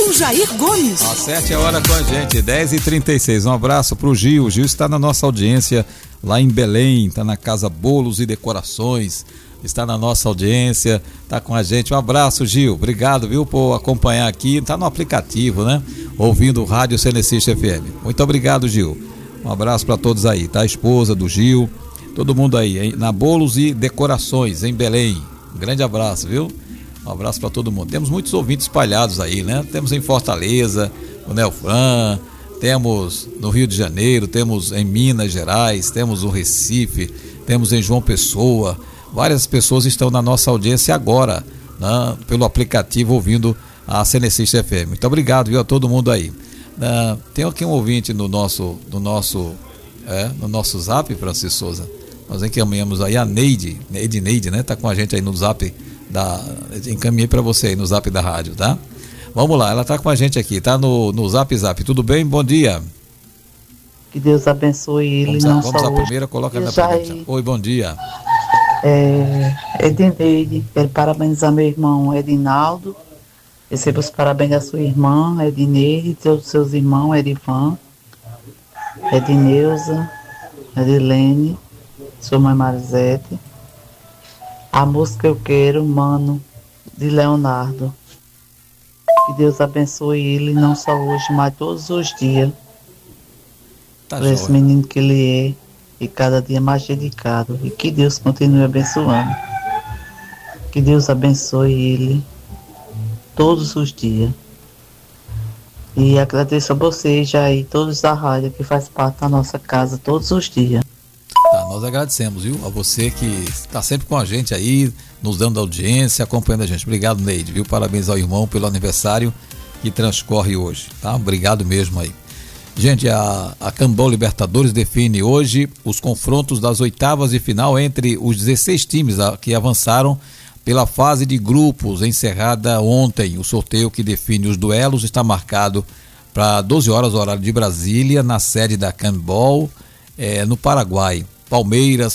com Jair Gomes. Acerte a hora com a gente, 10h36. Um abraço pro Gil. O Gil está na nossa audiência lá em Belém, está na Casa Bolos e Decorações, está na nossa audiência, está com a gente. Um abraço, Gil. Obrigado, viu, por acompanhar aqui. Está no aplicativo, né? Ouvindo o Rádio Cenecista FM. Muito obrigado, Gil. Um abraço para todos aí, tá? A esposa do Gil, todo mundo aí, na Bolos e Decorações, em Belém. Um grande abraço, viu? Um abraço para todo mundo. Temos muitos ouvintes espalhados aí, né? Temos em Fortaleza, no Nelfran, temos no Rio de Janeiro, temos em Minas Gerais, temos no Recife, temos em João Pessoa. Várias pessoas estão na nossa audiência agora, né? Pelo aplicativo, ouvindo a Cenecista FM. Muito obrigado, viu, a todo mundo aí. Tem aqui um ouvinte no nosso zap, Francisco Souza. Nós encaminhamos aí a Neide, né? Tá com a gente aí no zap encaminhei para você aí no zap da rádio, tá? Vamos lá, ela tá com a gente aqui, tá no zap. Tudo bem? Bom dia. Que Deus abençoe ele. Vamos à primeira, coloca na pergunta. Oi, bom dia. Edneide, quero parabenizar meu irmão Edinaldo. Receba os parabéns da sua irmã Edneide, todos os seus irmãos, Edivan, Edneuza, Edilene, sua mãe Marisete. A música Eu Quero, Mano, de Leonardo. Que Deus abençoe ele, não só hoje, mas todos os dias. Tá por esse menino que ele é, e cada dia mais dedicado. E que Deus continue abençoando. Que Deus abençoe ele todos os dias. E agradeço a vocês, Jair, todos da rádio que faz parte da nossa casa todos os dias. Nós agradecemos, viu? A você que está sempre com a gente aí, nos dando audiência, acompanhando a gente. Obrigado, Neide, viu? Parabéns ao irmão pelo aniversário que transcorre hoje, tá? Obrigado mesmo aí. Gente, a Cambol Libertadores define hoje os confrontos das oitavas de final entre os 16 times que avançaram pela fase de grupos, encerrada ontem. O sorteio que define os duelos está marcado para 12 horas, horário de Brasília, na sede da Cambol, no Paraguai. Palmeiras,